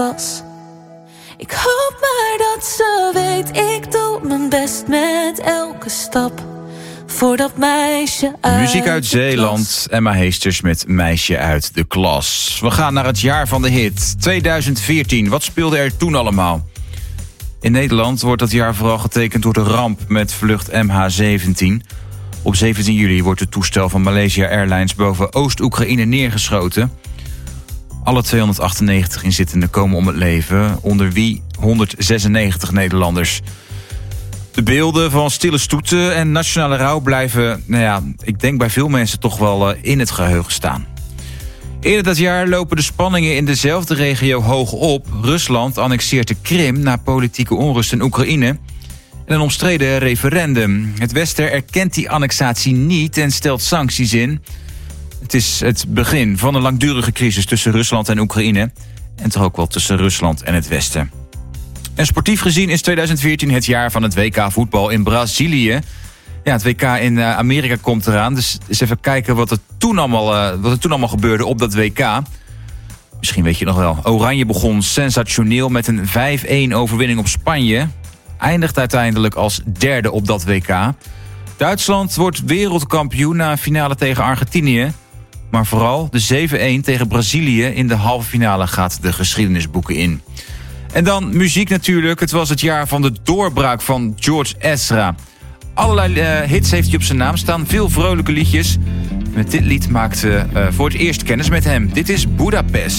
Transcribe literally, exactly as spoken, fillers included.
was. Ik hoop maar dat ze weet, ik doe mijn best met elke stap voor dat meisje uit Muziek uit Zeeland, klas. Emma Heesters met Meisje uit de klas. We gaan naar het jaar van de hit, tweeduizend veertien. Wat speelde er toen allemaal? In Nederland wordt dat jaar vooral getekend door de ramp met vlucht M H zeventien. Op zeventien juli wordt het toestel van Malaysia Airlines boven Oost-Oekraïne neergeschoten. Alle tweehonderdachtennegentig inzittenden komen om het leven, onder wie honderdzesennegentig Nederlanders. De beelden van stille stoeten en nationale rouw blijven, nou ja, ik denk bij veel mensen toch wel in het geheugen staan. Eerder dat jaar lopen de spanningen in dezelfde regio hoog op. Rusland annexeert de Krim na politieke onrust in Oekraïne en een omstreden referendum. Het Westen erkent die annexatie niet en stelt sancties in. Het is het begin van een langdurige crisis tussen Rusland en Oekraïne en toch ook wel tussen Rusland en het Westen. En sportief gezien is tweeduizend veertien het jaar van het W K voetbal in Brazilië. Ja, het W K in Amerika komt eraan. Dus eens even kijken wat er toen allemaal, uh, wat er toen allemaal gebeurde op dat W K. Misschien weet je het nog wel. Oranje begon sensationeel met een vijf-een overwinning op Spanje. Eindigt uiteindelijk als derde op dat W K. Duitsland wordt wereldkampioen na een finale tegen Argentinië. Maar vooral de zeven-een tegen Brazilië in de halve finale gaat de geschiedenisboeken in. En dan muziek natuurlijk. Het was het jaar van de doorbraak van George Ezra. Allerlei uh, hits heeft hij op zijn naam staan. Veel vrolijke liedjes. Met dit lied maakte uh, voor het eerst kennis met hem. Dit is Budapest.